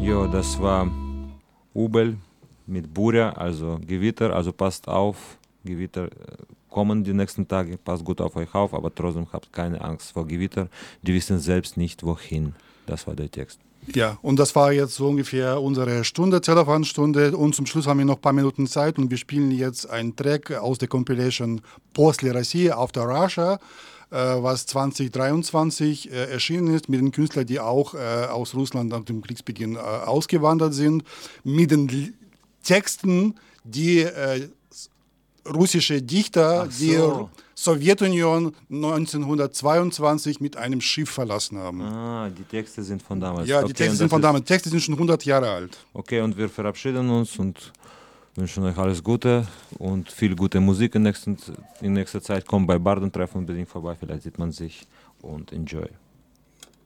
Jo, das war Ubel mit Burja, also Gewitter, also passt auf, Gewitter kommen die nächsten Tage, passt gut auf euch auf, aber trotzdem habt keine Angst vor Gewitter, die wissen selbst nicht wohin. Das war der Text. Ja, und das war jetzt so ungefähr unsere Stunde, Telefonstunde. Und zum Schluss haben wir noch ein paar Minuten Zeit und wir spielen jetzt einen Track aus der Compilation После России After Russia, was 2023 erschienen ist, mit den Künstlern, die auch aus Russland nach dem Kriegsbeginn ausgewandert sind, mit den Texten, die russische Dichter, die Sowjetunion 1922 mit einem Schiff verlassen haben. Ah, die Texte sind von damals. Ja, die Texte sind von damals. Die Texte sind schon 100 Jahre alt. Okay, und wir verabschieden uns und wünschen euch alles Gute und viel gute Musik in nächster Zeit. Kommt bei Bardentreffen unbedingt vorbei, vielleicht sieht man sich und enjoy.